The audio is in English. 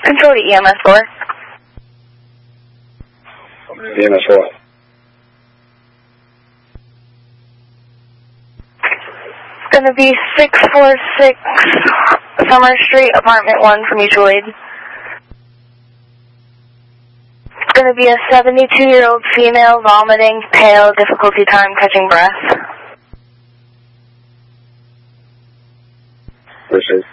Control to EMS 4. EMS 4. It's going to be 646 Summer Street, apartment 1 for mutual aid. It's going to be a 72-year-old female, vomiting, pale, difficulty time catching breath. Appreciate it.